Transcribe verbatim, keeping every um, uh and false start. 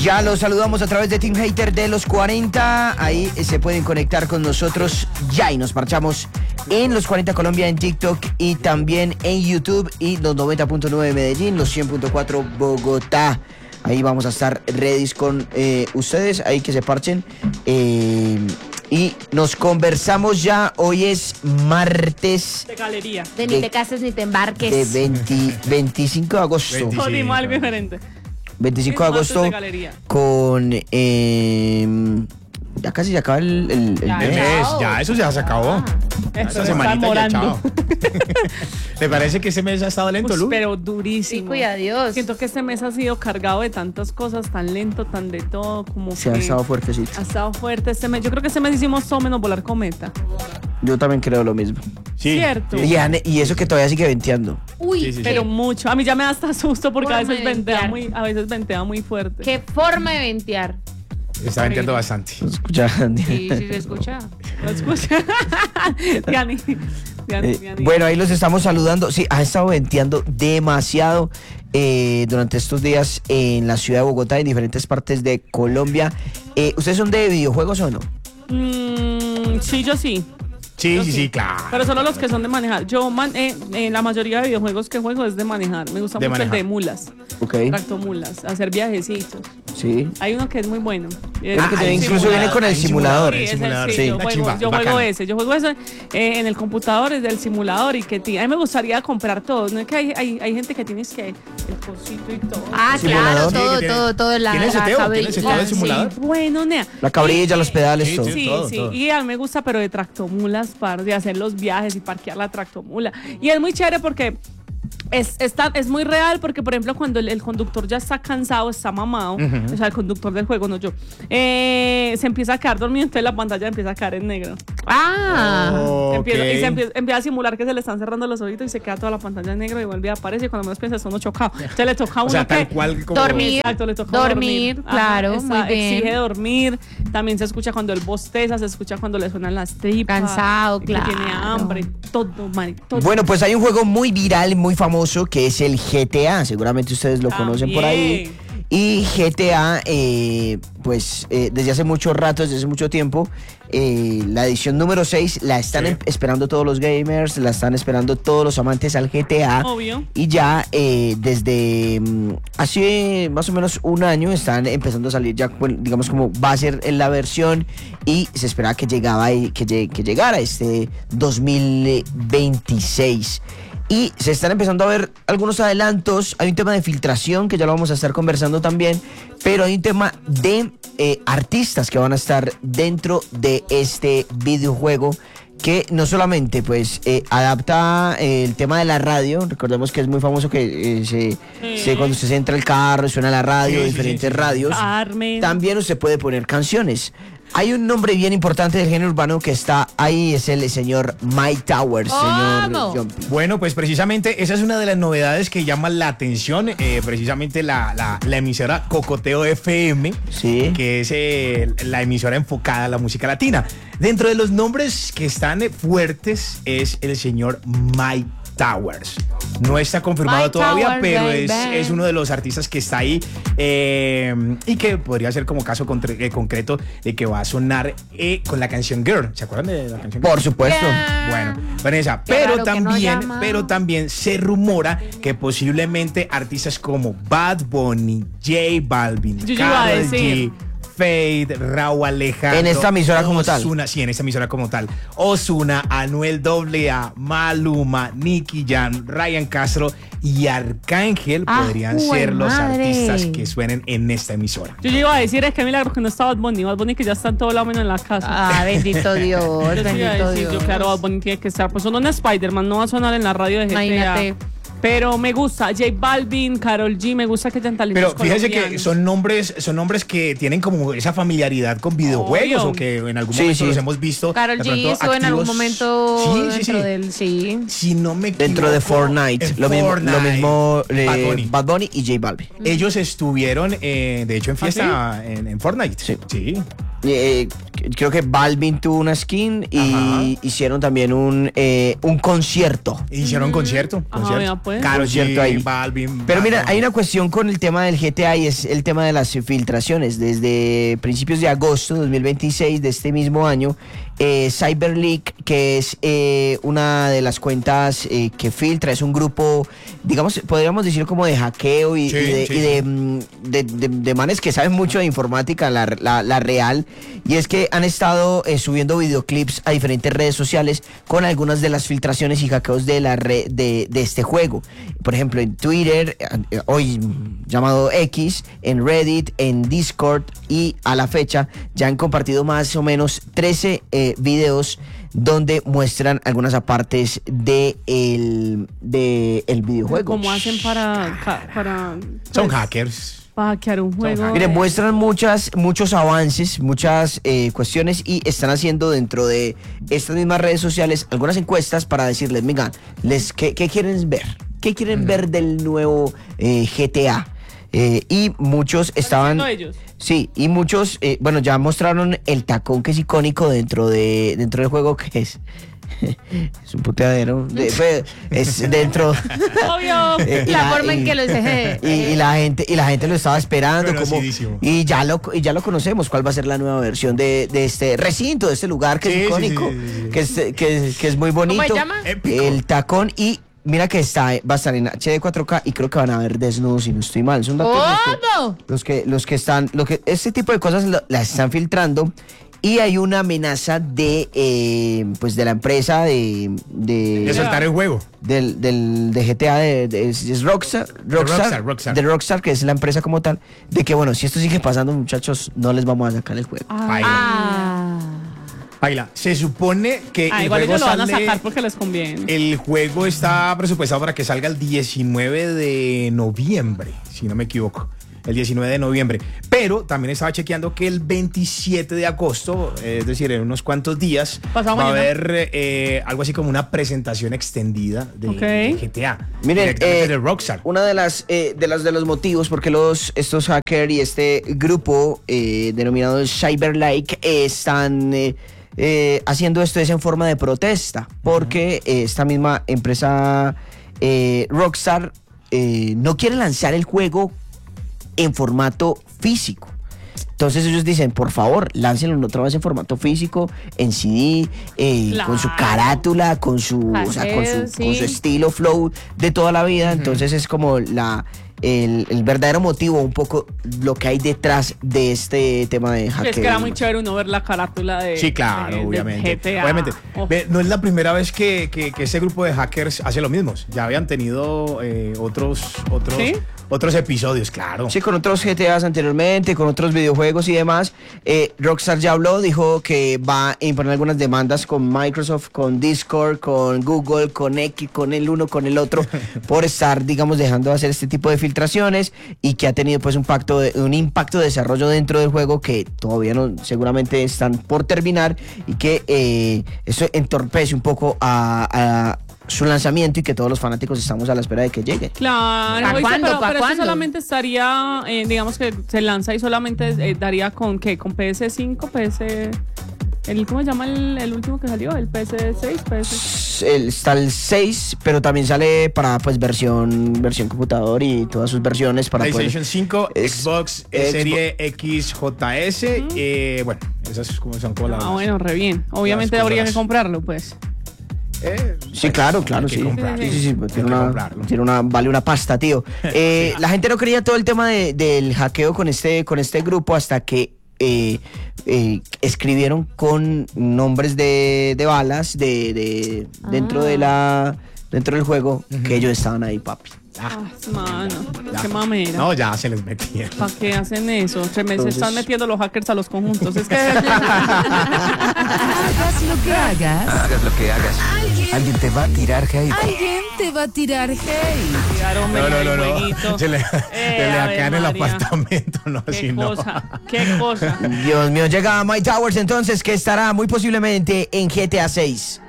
Ya los saludamos a través de Team Hater de los cuarenta. Ahí se pueden conectar con nosotros ya y nos marchamos en los cuarenta Colombia en TikTok y también en YouTube y los noventa punto nueve Medellín, los cien punto cuatro Bogotá. Ahí vamos a estar ready con eh, ustedes, ahí que se parchen. Eh, y nos conversamos ya. Hoy es martes. De galería. De ni te cases ni te embarques. De veinte, veinticinco de agosto. veinticinco. Ni mal diferente. veinticinco de agosto. De con. Eh, ya casi se acaba el, el, el ya, mes. mes. Ya, eso ya se acabó. Esta semanita ya, chao. ¿Te parece que ese mes ha estado lento, pues, Lu? Pero durísimo. Sí, adiós. Siento que este mes ha sido cargado de tantas cosas, tan lento, tan de todo, como Se que ha estado fuertecito. Ha estado fuerte este mes. Yo creo que este mes hicimos todo menos volar cometa. Yo también creo lo mismo. Sí. Cierto. Y, y eso que todavía sigue venteando. Uy, sí, sí, pero sí. mucho. A mí ya me da hasta susto porque a veces ventea muy, a veces ventea muy fuerte. ¿Qué forma de ventear? Está venteando bastante. ¿Lo escucha? Sí, sí se escucha. Lo escucha. Diani. Diani, eh, Diani. Bueno, ahí los estamos saludando. Sí, ha estado venteando demasiado eh, durante estos días en la ciudad de Bogotá y en diferentes partes de Colombia. Eh, ¿Ustedes son de videojuegos o no? Mm, sí, yo sí. Sí, Yo sí, sí, claro. Pero solo los que son de manejar. Yo, man, eh, eh, la mayoría de videojuegos que juego es de manejar. Me gusta de mucho manejar. el de mulas. Ok. Tractomulas, hacer viajecitos. Sí. Hay uno que es muy bueno. Ah, que incluso simulador. viene con el simulador. Sí, el es simulador, el, sí, sí. Yo, juego, chimba, yo juego bacano. ese. Yo juego ese eh, en el computador, es del simulador y que t- a mí me gustaría comprar todo. No es que hay, hay, hay gente que tienes que el cosito y todo. Ah, Simulador. claro, todo, Sí, todo, todo. La, ¿Tiene ese la teo? cabe- ¿Tiene ese teo la- de simulador? Sí, bueno, nea. La cabrilla, Y- los pedales, sí, todo. Sí, todo, sí, todo. y a mí me gusta, pero de tractomulas, par, de hacer los viajes y parquear la tractomula. Y es muy chévere porque es, está, es muy real, porque por ejemplo cuando el, el conductor ya está cansado, está mamado, uh-huh. o sea, el conductor del juego, no yo, eh, se empieza a quedar dormido, entonces la pantalla empieza a caer en negro. Ah. Oh, Empieza, okay. Y se empieza, empieza a simular que se le están cerrando los ojitos y se queda toda la pantalla en negro y vuelve a aparecer y cuando menos piensa, uno chocado. Entonces le toca a uno O sea, tal que cual como... dormir. Exacto, le toca Dormir, dormir. claro, Ajá, muy bien. Exige dormir. También se escucha cuando él bosteza, se escucha cuando le suenan las tripas. Cansado, que claro. tiene hambre, todo, man, todo. Bueno, pues hay un juego muy viral, muy famoso, que es el G T A. Seguramente ustedes lo También. conocen por ahí. Y G T A, eh, pues eh, desde hace mucho rato, desde hace mucho tiempo, eh, la edición número seis la están Sí. em- esperando todos los gamers, la están esperando todos los amantes al G T A. Obvio. Y ya eh, desde mm, hace más o menos un año están empezando a salir ya, bueno, digamos como va a ser en la versión y se esperaba que, llegaba, y- que, lleg- que llegara este dos mil veintiséis. Y se están empezando a ver algunos adelantos. Hay un tema de filtración que ya lo vamos a estar conversando también. Pero hay un tema de eh, artistas que van a estar dentro de este videojuego. Que no solamente pues eh, adapta eh, el tema de la radio. Recordemos que es muy famoso que eh, se, Sí. se- cuando usted se entra al carro suena la radio, Sí, sí, diferentes sí, sí. radios. Carmen. También usted puede poner canciones. Hay un nombre bien importante del género urbano que está ahí, es el señor Mike Towers, señor ¿Cómo? Jumpy. Bueno, pues precisamente esa es una de las novedades que llama la atención, eh, precisamente la, la, la emisora Cocoteo F M, Sí. que es eh, la emisora enfocada a la música latina. Dentro de los nombres que están eh, fuertes es el señor Mike Towers. No está confirmado Mike todavía, Towers, pero baby. es, es uno de los artistas que está ahí eh, y que podría ser como caso contre- eh, concreto de que va a sonar eh, con la canción Girl. ¿Se acuerdan de la canción Girl? Por supuesto. Yeah. Bueno, Vanessa, Qué pero raro que no también, llama. pero también se rumora que posiblemente artistas como Bad Bunny, J Balvin, Yo iba a Karol decir. G, Fade, Raúl Alejandro. En esta emisora como tal. Ozuna, sí, en esta emisora como tal. Ozuna, Anuel A A, Maluma, Nicky Jam, Ryan Castro y Arcángel Ah, podrían jue ser los madre. artistas que suenen en esta emisora. Yo iba a decir, es que milagro que no está Bad Bunny. Bad Bunny que ya está en todo lado menos en la casa. Ah, bendito Dios, Yo sí iba a bendito decir, Dios. yo claro, Bad Bunny tiene que estar. Pues sonó en Spider-Man, no va a sonar en la radio de G T A. Imagínate. Pero me gusta J Balvin, Karol G, me gusta que hayan talentos Pero fíjense que colombianos. son nombres, son nombres que tienen como esa familiaridad con videojuegos Obvio. o que en algún Sí, momento sí. los hemos visto. Karol de G pronto estuvo en algún activos. momento Sí, sí, dentro sí. del... Sí. Si no me equivoco. Dentro de Fortnite. en Lo mismo, Fortnite, lo mismo eh, Bad Bunny. Bad Bunny y J Balvin. Ellos estuvieron, eh, de hecho, en fiesta ¿Ah, en, en Fortnite. Sí. Sí. Eh, creo que Balvin tuvo una skin y Ajá. hicieron también un, eh, un concierto. Hicieron concierto. Ajá, concierto. vea, pues. Karol Concierto G, ahí. Balvin. Pero mira, Batman. hay una cuestión con el tema del G T A y es el tema de las filtraciones. Desde principios de agosto de dos mil veintiséis de este mismo año, eh, CyberLeak, que es eh, una de las cuentas eh, que filtra, es un grupo, digamos, podríamos decir como de hackeo y, Sí, y de, sí, y de, sí. mm, de- de- de manes que saben mucho de informática, la, la- la real, y es que han estado eh, subiendo videoclips a diferentes redes sociales con algunas de las filtraciones y hackeos de la red de, de este juego. Por ejemplo, en Twitter, eh, hoy llamado X, en Reddit, en Discord, y a la fecha ya han compartido más o menos trece eh, videos donde muestran algunas apartes de el, de el videojuego. ¿Cómo hacen para, ca- para, Son pues, hackers. para hackear un juego? hackers. Miren, muestran muchas, muchos avances, muchas eh, cuestiones y están haciendo dentro de estas mismas redes sociales algunas encuestas para decirles, mira, les, ¿qué, qué quieren ver? ¿Qué quieren ver del nuevo eh, G T A? Eh, y muchos estaban... diciendo ellos? Sí, y muchos, eh, bueno, ya mostraron el tacón que es icónico dentro de dentro del juego, que es... es un puteadero. de- pues, es dentro... Obvio. Eh, y La forma en que lo dice. y, y la gente y la gente lo estaba esperando como, Conocidísimo. y ya lo y ya lo conocemos cuál va a ser la nueva versión de, de este recinto, de este lugar que Sí, es sí, icónico, sí, sí, sí. que es que, es- que es muy bonito. se llama? Épico. El tacón. Y mira que está va a estar en H D cuatro K y creo que van a ver desnudos si no estoy mal. Son datos los que- ¿Cómo? los que los que están lo que este tipo de cosas lo- las están filtrando. Y hay una amenaza de eh, pues de la empresa de, de De soltar el juego. del, del de G T A de, de- es, es Rockstar, Rockstar, Rockstar, Rockstar. de Rockstar, que es la empresa como tal, de que bueno, si esto sigue pasando, muchachos, no les vamos a sacar el juego. Ay. Ah. Baila. Se supone que Ah, el igual juego ellos lo van a sale- sacar porque les conviene. El juego está presupuestado para que salga el diecinueve de noviembre, si no me equivoco. El diecinueve de noviembre. Pero también estaba chequeando que el veintisiete de agosto, eh, es decir, en unos cuantos días, Pasado va a mañana. haber eh, algo así como una presentación extendida de, Ok. de G T A. Miren, directamente eh, de Rockstar. Una de las, eh, de las de los motivos porque los estos hackers y este grupo eh, denominado CyberLike eh, están eh, eh, haciendo esto es en forma de protesta, porque eh, esta misma empresa eh, Rockstar eh, no quiere lanzar el juego en formato físico. Entonces ellos dicen, por favor, láncenlo otra vez en formato físico, en C D, eh, Claro. con su carátula, con su, o sea, con, su, Sí. con su estilo flow de toda la vida. Entonces es como la el, el verdadero motivo, un poco lo que hay detrás de este tema de Sí, hackeo. es que era muy chévere uno ver la carátula de. Sí, claro, de- de obviamente. G T A. Obviamente. Oh. Ve, no es la primera vez que, que, que ese grupo de hackers hace lo mismo. Ya habían tenido eh, otros, otros, ¿Sí? otros episodios, claro. Sí, con otros G T As anteriormente, con otros videojuegos y demás. Eh, Rockstar ya habló, dijo que va a imponer algunas demandas con Microsoft, con Discord, con Google, con X, con el uno, con el otro, por estar, digamos, dejando de hacer este tipo de filtraciones, y que ha tenido pues un, pacto de, un impacto de desarrollo dentro del juego que todavía no, seguramente están por terminar, y que eh, eso entorpece un poco a... a su lanzamiento, y que todos los fanáticos estamos a la espera de que llegue. Claro, ¿Pa' oíste, cuándo? pero, ¿Pa' pero eso cuándo? solamente estaría, eh, digamos que se lanza y solamente eh, daría con qué, con P S cinco, P S, el, ¿cómo se llama el, el último que salió? El P S seis, P S. El- está el seis, pero también sale para pues versión versión computador y todas sus versiones para poder... PlayStation cinco, Es- Xbox, Xbox. Serie X J S, eh, bueno, esas como son como las... Ah, bueno, re bien. Obviamente Las habría que consolas. comprarlo, pues. eh, Sí, claro, claro, hay que sí. comprarlo. Sí, sí, sí, Hay tiene que una, comprarlo. tiene una, vale una pasta, tío. Eh, La gente no creía todo el tema de- del hackeo con este, con este grupo hasta que eh, eh, escribieron con nombres de, de balas de, de- dentro de la dentro del juego que ellos estaban ahí, papi. Ah, mano, Ya. qué mamera. No, ya se les metieron. ¿Para qué hacen eso? Se me se Entonces- están metiendo los hackers a los conjuntos. Es que. Hagas lo que hagas, Hagas lo que hagas. Alguien te va a tirar hate. alguien te va a tirar hate. Claro, No, no, no, no. jueguito. Se le, Eh, se le Ave acá en el María. apartamento, no, Qué si no. cosa, qué cosa. Dios mío, llega My Towers entonces, que estará muy posiblemente en G T A seis.